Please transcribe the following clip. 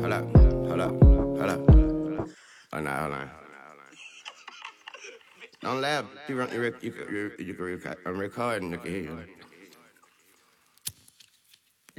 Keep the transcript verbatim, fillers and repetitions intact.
Hold up, hold up, hold up. Hold on, hold on. Don't laugh. You, run, you, rec- you, can- you, you can record. I'm recording. You can hear you.